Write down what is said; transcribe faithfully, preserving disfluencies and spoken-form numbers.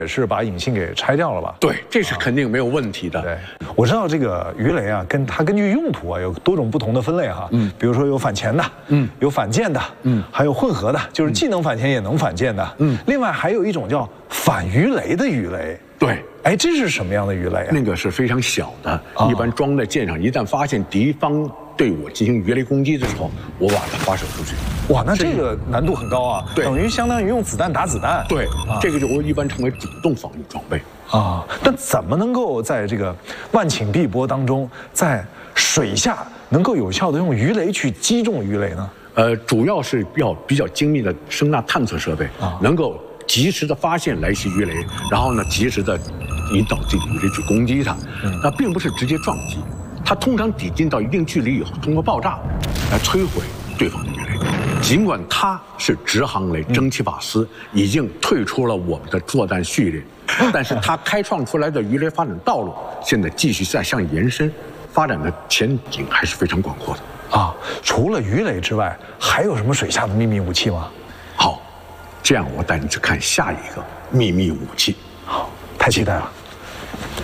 也是把引信给拆掉了吧？ 对，这是肯定没有问题的。 对，我知道这个鱼雷啊，跟它根据用途啊有多种不同的分类哈。嗯，比如说有反潜的，嗯，有反舰的，嗯，还有混合的，就是既能反潜也能反舰的。嗯，另外还有一种叫反鱼雷的鱼雷。 对， 哎，这是什么样的鱼雷啊？ 那个是非常小的，一般装在舰上，一旦发现敌方对我进行鱼雷攻击的时候，我把它发射出去。 哇，那这个难度很高啊！ 对， 等于相当于用子弹打子弹。 对，啊、这个就我一般称为主动防御装备啊。但怎么能够在这个万顷碧波当中，在水下能够有效的用鱼雷去击中鱼雷呢？ 呃，主要是要比较精密的声呐探测设备，啊、能够及时的发现来袭鱼雷，然后呢，及时的引导这个鱼雷去攻击它。嗯、那并不是直接撞击，它通常抵近到一定距离以后，通过爆炸来摧毁对方的鱼雷。尽管它是直航雷、蒸汽瓦斯，已经退出了我们的作战序列，但是它开创出来的鱼雷发展道路，现在继续在向延伸，发展的前景还是非常广阔的。 啊，除了鱼雷之外，还有什么水下的秘密武器吗？ 好，这样我带你去看下一个秘密武器。 好，太期待了。